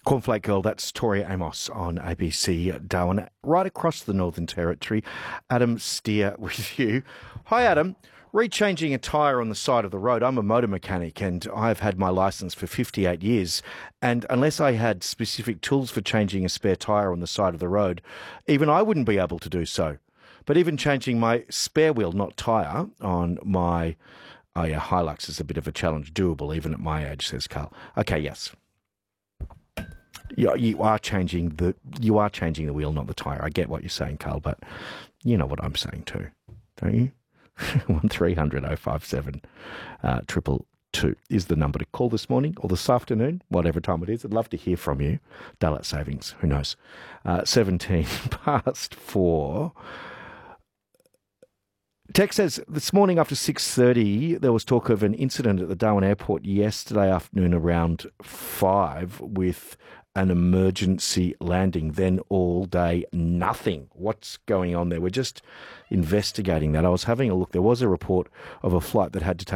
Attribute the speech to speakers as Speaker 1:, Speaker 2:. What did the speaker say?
Speaker 1: Cornflake Girl, that's Toria Amos on ABC Darwin, right across the Northern Territory. Adam Steer with you. Hi, Adam. Rechanging a tyre on the side of the road. I'm a motor mechanic and I've had my licence for 58 years. And unless I had specific tools for changing a spare tyre on the side of the road, even I wouldn't be able to do so. But even changing my spare wheel, not tyre, on my Hilux is a bit of a challenge. Doable even at my age, says Carl. Okay, yes. You are changing the wheel, not the tyre. I get what you're saying, Carl, but you know what I'm saying too, don't you? 1300 057 222 is the number to call this morning or this afternoon, whatever time it is. I'd love to hear from you. Daylight savings, who knows? 17 past 4. Tex says, this morning after 6:30, there was talk of an incident at the Darwin Airport yesterday afternoon around 5 with an emergency landing. Then all day, nothing. What's going on there? We're just investigating that. I was having a look. There was a report of a flight that had to take